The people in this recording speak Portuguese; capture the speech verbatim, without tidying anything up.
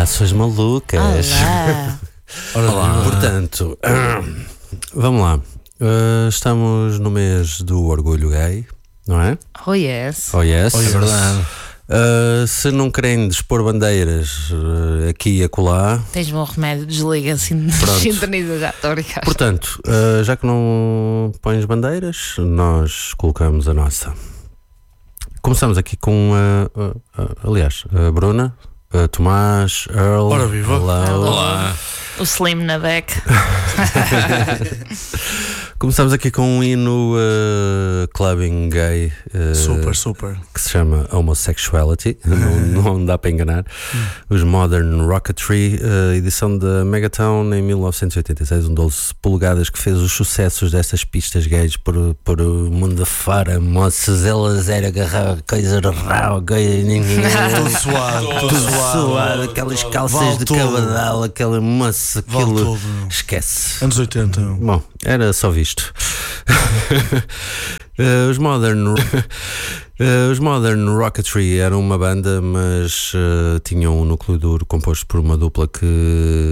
suas malucas. Olá. Olá. Portanto, vamos lá. Uh, estamos no mês do orgulho gay, não é? Oh yes. Oh yes. Oh, yes. É verdade. Uh, se não querem dispor bandeiras uh, aqui e acolá, Tens bom remédio, desliga assim, Pronto. sintoniza já, estou a brincar. portanto, uh, já que não pões bandeiras, nós colocamos a nossa. Começamos aqui com a, uh, uh, aliás, a Bruna, a Tomás, Earl. Ora viva. Hello. Olá. O Slim na back. Começamos aqui com um hino uh, clubbing gay uh, Super, super. que se chama Homosexuality. não, não dá para enganar. Os Modern Rocketry, uh, edição da Megaton em mil novecentos e oitenta e seis, um doze polegadas que fez os sucessos dessas pistas gays por, por o mundo fora. Moças, elas eram agarrar coisa rau, Todo suado, todo tudo suado. suado, aquelas calças Vale de tudo. cabedal, aquela moça, Vale aquilo. tudo, meu. Esquece. Anos oitenta. Bom, era só visto. Uh, os Modern uh, Os Modern Rocketry eram uma banda, mas uh, tinham um núcleo duro composto por uma dupla que